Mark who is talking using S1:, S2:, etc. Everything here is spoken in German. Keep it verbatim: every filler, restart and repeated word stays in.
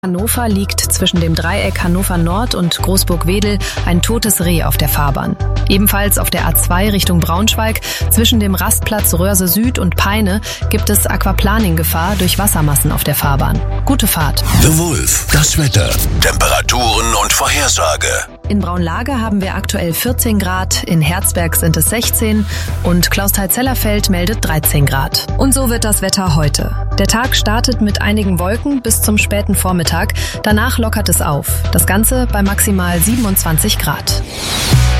S1: Hannover liegt zwischen dem Dreieck Hannover Nord und Großburg-Wedel ein totes Reh auf der Fahrbahn. Ebenfalls auf der A zwei Richtung Braunschweig zwischen dem Rastplatz Röhrse Süd und Peine gibt es Aquaplaning-Gefahr durch Wassermassen auf der Fahrbahn. Gute Fahrt.
S2: The Wolf, das Wetter, Temperaturen und Vorhersage.
S1: In Braunlage haben wir aktuell vierzehn Grad, in Herzberg sind es sechzehn und Klausthal-Zellerfeld meldet dreizehn Grad. Und so wird das Wetter heute. Der Tag startet mit einigen Wolken bis zum späten Vormittag. Danach lockert es auf. Das Ganze bei maximal siebenundzwanzig Grad.